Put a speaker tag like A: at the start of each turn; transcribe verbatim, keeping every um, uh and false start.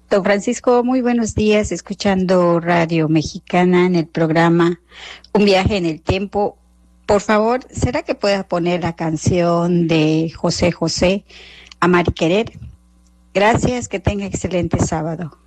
A: Don Francisco, muy buenos días, escuchando Radio Mexicana en el programa Un viaje en el tiempo. Por favor, ¿será que pueda poner la canción de José José, Amar y Querer? Gracias, que tenga excelente sábado.